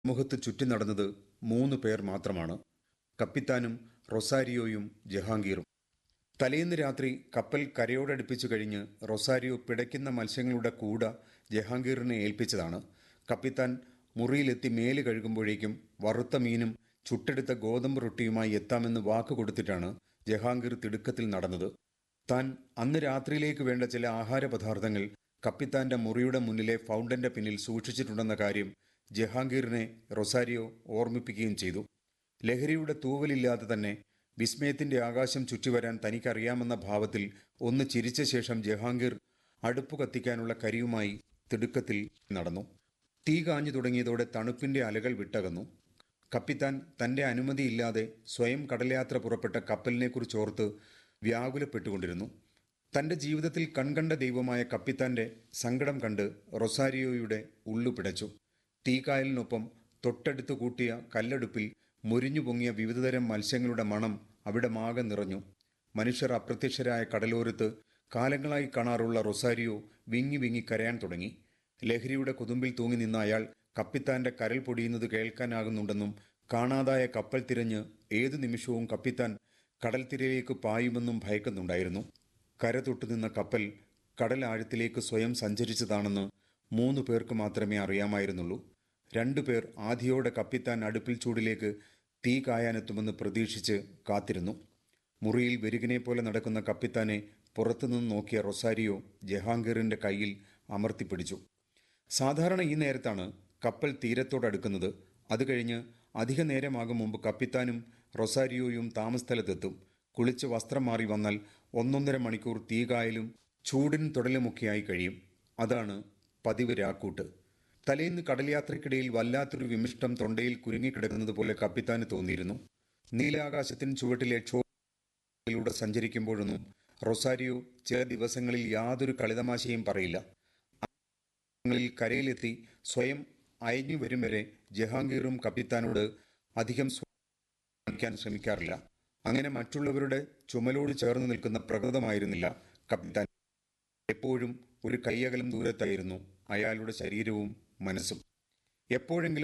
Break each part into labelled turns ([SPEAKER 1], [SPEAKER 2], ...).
[SPEAKER 1] മുഖത്ത് ചുറ്റി നടന്നത് 3 പേർ മാത്രമാണ്. കപ്പിത്താനും റൊസാരിയോയും ജഹാംഗീറും. തലേന്ന് രാത്രി കപ്പൽ കരയോടടുപ്പിച്ചു കഴിഞ്ഞ് റൊസാരിയോ പിടയ്ക്കുന്ന മത്സ്യങ്ങളുടെ കൂട ജഹാംഗീറിനെ ഏൽപ്പിച്ചതാണ്. കപ്പിത്താൻ മുറിയിലെത്തി മേല് കഴുകുമ്പോഴേക്കും വറുത്ത മീനും ചുട്ടെടുത്ത ഗോതമ്പ് റൊട്ടിയുമായി എത്താമെന്ന് വാക്ക് കൊടുത്തിട്ടാണ് ജഹാംഗീർ തിടുക്കത്തിൽ നടന്നത്. താൻ അന്ന് രാത്രിയിലേക്ക് വേണ്ട ചില ആഹാര പദാർത്ഥങ്ങൾ കപ്പിത്താന്റെ മുറിയുടെ മുന്നിലെ ഫൗണ്ടന്റെ പിന്നിൽ സൂക്ഷിച്ചിട്ടുണ്ടെന്ന കാര്യം ജഹാംഗീറിനെ റൊസാരിയോ ഓർമ്മിപ്പിക്കുകയും ചെയ്തു. ലഹരിയുടെ തൂവലില്ലാതെ തന്നെ വിസ്മയത്തിന്റെ ആകാശം ചുറ്റിവരാൻ തനിക്കറിയാമെന്ന ഭാവത്തിൽ ഒന്ന് ചിരിച്ച ശേഷം ജഹാംഗീർ അടുപ്പു കത്തിക്കാനുള്ള കരിയുമായി തിടുക്കത്തിൽ നടന്നു. തീ കാഞ്ഞു തുടങ്ങിയതോടെ തണുപ്പിന്റെ അലകൾ വിട്ടകന്നു. കപ്പിത്താൻ തന്റെ അനുമതിയില്ലാതെ സ്വയം കടൽയാത്ര പുറപ്പെട്ട കപ്പലിനെക്കുറിച്ചോർത്ത് വ്യാകുലപ്പെട്ടുകൊണ്ടിരുന്നു. തന്റെ ജീവിതത്തിൽ കൺകണ്ട ദൈവമായ കപ്പിത്താന്റെ സങ്കടം കണ്ട് റൊസാരിയോയുടെ ഉള്ളു പിടച്ചു. തീക്കായലിനൊപ്പം തൊട്ടടുത്ത് കൂട്ടിയ കല്ലടുപ്പിൽ മുരിഞ്ഞു പൊങ്ങിയ വിവിധതരം മത്സ്യങ്ങളുടെ മണം അവിടെ മാകെ നിറഞ്ഞു. മനുഷ്യർ അപ്രത്യക്ഷരായ കടലോരത്ത് കാലങ്ങളായി കാണാറുള്ള റൊസാരിയോ വിങ്ങി വിങ്ങി കരയാൻ തുടങ്ങി. ലഹരിയുടെ കൊതുമ്പിൽ തൂങ്ങി നിന്ന അയാൾ കപ്പിത്താന്റെ കരൽ പൊടിയുന്നത് കേൾക്കാനാകുന്നുണ്ടെന്നും കാണാതായ കപ്പൽ തിരഞ്ഞ് ഏതു നിമിഷവും കപ്പിത്താൻ കടൽ തിരയിലേക്ക് പായുമെന്നും ഭയക്കുന്നുണ്ടായിരുന്നു. കര തൊട്ടു നിന്ന കപ്പൽ കടൽ ആഴത്തിലേക്ക് സ്വയം സഞ്ചരിച്ചതാണെന്ന് 3 പേർക്ക് മാത്രമേ അറിയാമായിരുന്നുള്ളൂ. 2 പേർ ആധിയോടെ കപ്പിത്താൻ അടുപ്പിൽ ചൂടിലേക്ക് തീ കായാനെത്തുമെന്ന് പ്രതീക്ഷിച്ച് കാത്തിരുന്നു. മുറിയിൽ വെരുകിനെ പോലെ നടക്കുന്ന കപ്പിത്താനെ പുറത്തുനിന്ന് നോക്കിയ റൊസാരിയോ ജഹാംഗീറിന്റെ കയ്യിൽ അമർത്തിപ്പിടിച്ചു. സാധാരണ ഈ നേരത്താണ് കപ്പൽ തീരത്തോടടുക്കുന്നത്. അത് കഴിഞ്ഞ് അധിക നേരമാകും മുമ്പ് കപ്പിത്താനും റൊസാരിയോയും താമസസ്ഥലത്തെത്തും. കുളിച്ച് വസ്ത്രം മാറി വന്നാൽ 1.5 മണിക്കൂർ തീകായലും ചൂടിനും തൊടലുമൊക്കെയായി കഴിയും. അതാണ് പതിവ് രാക്കൂട്ട്. തലേന്ന് കടൽയാത്രയ്ക്കിടയിൽ വല്ലാത്തൊരു വിമിഷ്ടം തൊണ്ടയിൽ കുരുങ്ങിക്കിടക്കുന്നത് പോലെ കപ്പിത്താന് തോന്നിയിരുന്നു. നീലാകാശത്തിന് ചുവട്ടിലെ ക്ഷോഭയിലൂടെ സഞ്ചരിക്കുമ്പോഴൊന്നും റൊസാരിയോ ചില ദിവസങ്ങളിൽ യാതൊരു കളിതമാശയും പറയില്ല. കരയിലെത്തി സ്വയം അയഞ്ഞു വരും വരെ ജഹാംഗീറും കപ്പിത്താനോട് അധികം കാണിക്കാൻ ശ്രമിക്കാറില്ല. അങ്ങനെ മറ്റുള്ളവരുടെ ചുമലോട് ചേർന്ന് നിൽക്കുന്ന പ്രകൃതമായിരുന്നില്ല കപ്പിത്താൻ. എപ്പോഴും ഒരു കൈയകലം ദൂരത്തായിരുന്നു അയാളുടെ ശരീരവും മനസ്സും. എപ്പോഴെങ്കിലും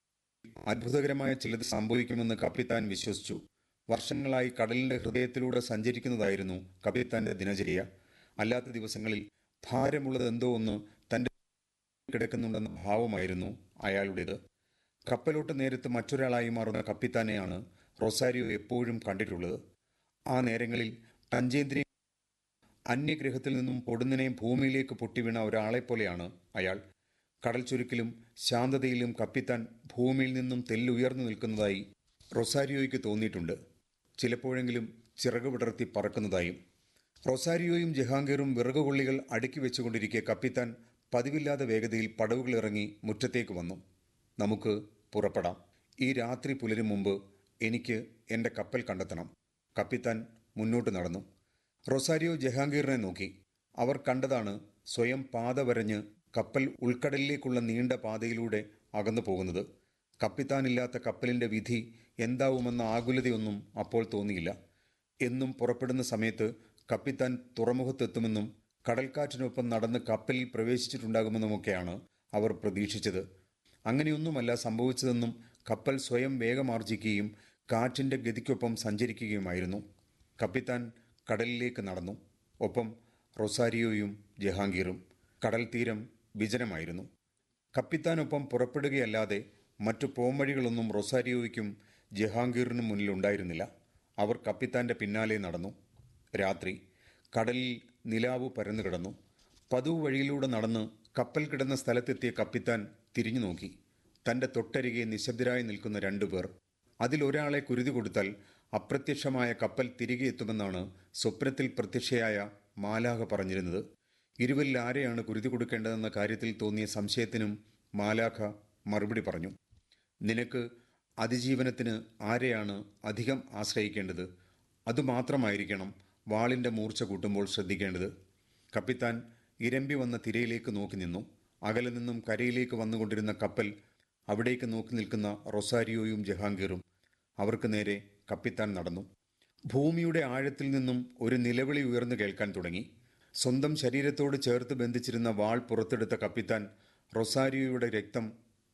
[SPEAKER 1] അത്ഭുതകരമായ ചിലത് സംഭവിക്കുമെന്ന് കപ്പിത്താൻ വിശ്വസിച്ചു. വർഷങ്ങളായി കടലിന്റെ ഹൃദയത്തിലൂടെ സഞ്ചരിക്കുന്നതായിരുന്നു കപ്പിത്താന്റെ ദിനചര്യ. അല്ലാത്ത ദിവസങ്ങളിൽ ഭാരമുള്ളത് എന്തോ ഒന്ന് തന്റെ കിടക്കുന്നുണ്ടെന്ന ഭാവമായിരുന്നു അയാളുടേത്. കപ്പലോട്ട് നേരത്ത് മറ്റൊരാളായി മാറുന്ന കപ്പിത്താനെയാണ് റൊസാരിയോ എപ്പോഴും കണ്ടിട്ടുള്ളത്. ആ നേരങ്ങളിൽ പഞ്ചേന്ദ്രിയ അന്യഗ്രഹത്തിൽ നിന്നും പൊടുന്നനെ ഭൂമിയിലേക്ക് പൊട്ടിവീണ ഒരാളെപ്പോലെയാണ് അയാൾ. കടൽ ചുരുക്കിലും ശാന്തതയിലും കപ്പിത്താൻ ഭൂമിയിൽ നിന്നും തെല്ലുയർന്നു നിൽക്കുന്നതായി റൊസാരിയോയ്ക്ക് തോന്നിയിട്ടുണ്ട്. ചിലപ്പോഴെങ്കിലും ചിറക് വിടർത്തി പറക്കുന്നതായും. റൊസാരിയോയും ജഹാംഗീറും വിറകുകൊള്ളികൾ അടുക്കി വെച്ചുകൊണ്ടിരിക്കെ കപ്പിത്താൻ പതിവില്ലാത്ത വേഗതയിൽ പടവുകൾ ഇറങ്ങി മുറ്റത്തേക്ക് വന്നു. നമുക്ക് പുറപ്പെടാം. ഈ രാത്രി പുലരും മുമ്പ് എനിക്ക് എൻ്റെ കപ്പൽ കണ്ടെത്തണം. കപ്പിത്താൻ മുന്നോട്ട് നടന്നു. റൊസാരിയോ ജഹാംഗീറിനെ നോക്കി. അവർ കണ്ടതാണ് സ്വയം പാത വരഞ്ഞ് കപ്പൽ ഉൾക്കടലിലേക്കുള്ള നീണ്ട പാതയിലൂടെ അകന്നു പോകുന്നത്. കപ്പിത്താനില്ലാത്ത കപ്പലിൻ്റെ വിധി എന്താവുമെന്ന ആകുലതയൊന്നും അപ്പോൾ തോന്നിയില്ല. എന്നും പുറപ്പെടുന്ന സമയത്ത് കപ്പിത്താൻ തുറമുഖത്തെത്തുമെന്നും കടൽക്കാറ്റിനൊപ്പം നടന്ന് കപ്പലിൽ പ്രവേശിച്ചിട്ടുണ്ടാകുമെന്നുമൊക്കെയാണ് അവർ പ്രതീക്ഷിച്ചത്. അങ്ങനെയൊന്നുമല്ല സംഭവിച്ചതെന്നും കപ്പൽ സ്വയം വേഗമാർജിക്കുകയും കാറ്റിൻ്റെ ഗതിക്കൊപ്പം സഞ്ചരിക്കുകയുമായിരുന്നു. കപ്പിത്താൻ കടലിലേക്ക് നടന്നു. ഒപ്പം റൊസാരിയോയും ജഹാംഗീറും. കടൽ തീരം വിജനമായിരുന്നു. കപ്പിത്താനൊപ്പം പുറപ്പെടുകയല്ലാതെ മറ്റു പോംവഴികളൊന്നും റൊസാരിയോയ്ക്കും ജഹാംഗീറിനും മുന്നിലുണ്ടായിരുന്നില്ല. അവർ കപ്പിത്താന്റെ പിന്നാലെ നടന്നു. രാത്രി. കടലിൽ നിലാവ് പരന്നു കിടന്നു. പതിവ് വഴിയിലൂടെ നടന്ന് കപ്പൽ കിടന്ന സ്ഥലത്തെത്തിയ കപ്പിത്താൻ തിരിഞ്ഞു നോക്കി. തൻ്റെ തൊട്ടരികെ നിശബ്ദരായി നിൽക്കുന്ന 2 പേർ. അതിലൊരാളെ കുരുതി കൊടുത്താൽ അപ്രത്യക്ഷമായ കപ്പൽ തിരികെ എത്തുമെന്നാണ് സ്വപ്നത്തിൽ പ്രത്യക്ഷയായ മാലാഖ പറഞ്ഞിരുന്നത്. ഇരുവരിൽ ആരെയാണ് കുരുതി കൊടുക്കേണ്ടതെന്ന കാര്യത്തിൽ തോന്നിയ സംശയത്തിനും മാലാഖ മറുപടി പറഞ്ഞു. നിനക്ക് അതിജീവനത്തിന് ആരെയാണ് അധികം ആശ്രയിക്കേണ്ടത്? അതുമാത്രമായിരിക്കണം വാളിൻ്റെ മൂർച്ച കൂട്ടുമ്പോൾ ശ്രദ്ധിക്കേണ്ടത്. കപ്പിത്താൻ ഇരമ്പി വന്ന തിരയിലേക്ക് നോക്കി നിന്നു. അകലെ നിന്നും കരയിലേക്ക് വന്നുകൊണ്ടിരുന്ന കപ്പൽ, അവിടേക്ക് നോക്കി നിൽക്കുന്ന റൊസാരിയോയും ജഹാംഗീറും. അവർക്ക് നേരെ കപ്പിത്താൻ നടന്നു. ഭൂമിയുടെ ആഴത്തിൽ നിന്നും ഒരു നിലവിളി ഉയർന്നു കേൾക്കാൻ തുടങ്ങി. സ്വന്തം ശരീരത്തോട് ചേർത്ത് ബന്ധിച്ചിരുന്ന വാൾ പുറത്തെടുത്ത കപ്പിത്താൻ റൊസാരിയോയുടെ രക്തം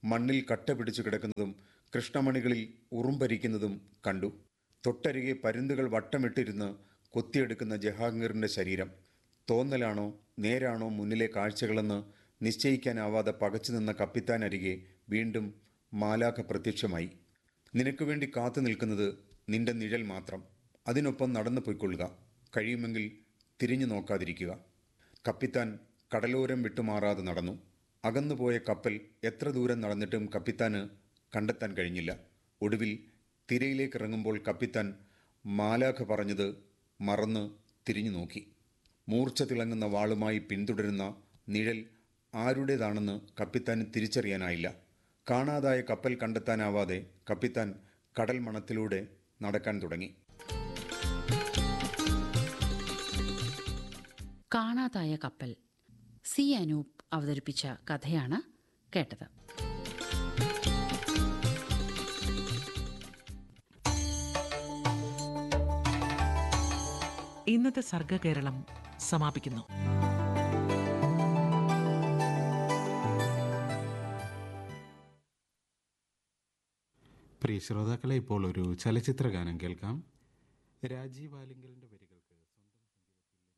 [SPEAKER 1] മണ്ണിൽ കട്ട പിടിച്ചു കിടക്കുന്നതും കൃഷ്ണമണികളിൽ ഉറുമ്പരിക്കുന്നതും കണ്ടു. തൊട്ടരികെ പരുന്തുകൾ വട്ടമിട്ടിരുന്ന് കൊത്തിയെടുക്കുന്ന ജഹാംഗീറിന്റെ ശരീരം. തോന്നലാണോ നേരാണോ മുന്നിലെ കാഴ്ചകളെന്ന് നിശ്ചയിക്കാനാവാതെ പകച്ചു നിന്ന കപ്പിത്താൻ അരികെ വീണ്ടും മാലാഖ പ്രത്യക്ഷമായി. നിനക്ക് വേണ്ടി കാത്തു നിൽക്കുന്നത് നിന്റെ നിഴൽ മാത്രം. അതിനൊപ്പം നടന്നു പോയിക്കൊള്ളുക. കഴിയുമെങ്കിൽ തിരിഞ്ഞു നോക്കാതിരിക്കുക. കപ്പിത്താൻ കടലോരം വിട്ടുമാറാതെ നടന്നു. അകന്നുപോയ കപ്പൽ എത്ര ദൂരം നടന്നിട്ടും കപ്പിത്താന് കണ്ടെത്താൻ കഴിഞ്ഞില്ല. ഒടുവിൽ തിരയിലേക്കിറങ്ങുമ്പോൾ കപ്പിത്താൻ മാലാഖ പറഞ്ഞത് മറന്ന് തിരിഞ്ഞു നോക്കി. മൂർച്ച തിളങ്ങുന്ന വാളുമായി പിന്തുടരുന്ന നിഴൽ ആരുടേതാണെന്ന് കപ്പിത്താന് തിരിച്ചറിയാനായില്ല. കാണാതായ കപ്പൽ കണ്ടെത്താനാവാതെ കപ്പിത്താൻ കടൽ മണത്തിലൂടെ നടക്കാൻ തുടങ്ങി.
[SPEAKER 2] കാണാതായ കപ്പൽ സി അനൂപ് അവതരിപ്പിച്ച കഥയാണ് കേട്ടത്.
[SPEAKER 3] ഇന്നത്തെ സർഗകേരളം സമാപിക്കുന്നു.
[SPEAKER 4] പ്രിയ ശ്രോതാക്കളെ, ഇപ്പോൾ ഒരു ചലച്ചിത്ര ഗാനം കേൾക്കാം. രാജീവ് ആലിംഗലിന്റെ വരികൾ.